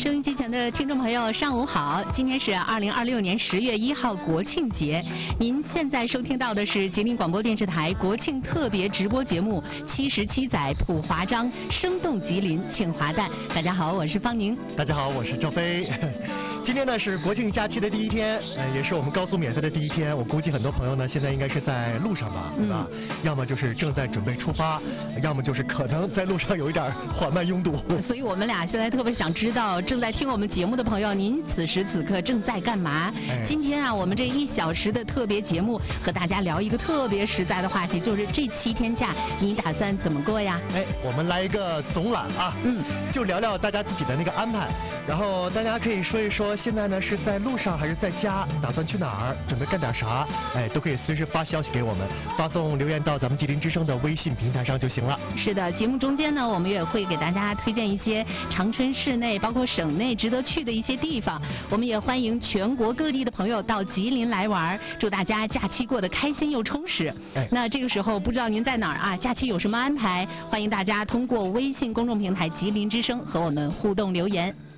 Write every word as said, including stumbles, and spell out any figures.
收音机前的听众朋友，上午好！今天是二零二六年十月一号国庆节，您现在收听到的是吉林广播电视台国庆特别直播节目《七十七载普华章，生动吉林庆华诞》。大家好，我是方宁。 大家好，我是赵飞。今天呢是国庆假期的第一天，呃，也是我们高速免费的第一天。我估计很多朋友呢现在应该是在路上吧，对吧？嗯、要么就是正在准备出发，要么就是可能在路上有一点缓慢拥堵。 所以我们俩现在特别想知道，正在听我们节目的朋友，您此时此刻正在干嘛？哎、今天啊，我们这一小时的特别节目和大家聊一个特别实在的话题，就是这七天假你打算怎么过呀？ 哎，我们来一个总览啊，嗯，就聊聊大家自己的那个安排，然后大家可以说一说。现在呢是在路上还是在家？打算去哪儿？准备干点啥？哎，都可以随时发消息给我们，发送留言到咱们吉林之声的微信平台上就行了。 是的，节目中间呢，我们也会给大家推荐一些长春市内，包括省内值得去的一些地方。我们也欢迎全国各地的朋友到吉林来玩，祝大家假期过得开心又充实。哎，那这个时候不知道您在哪儿啊？假期有什么安排？欢迎大家通过微信公众平台吉林之声和我们互动留言。